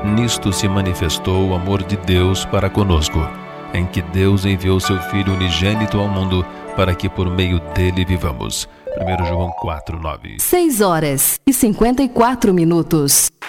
Nisto se manifestou o amor de Deus para conosco, em que Deus enviou seu Filho unigênito ao mundo para que por meio dele vivamos. 1 João 4:9. 6 horas e 54 minutos.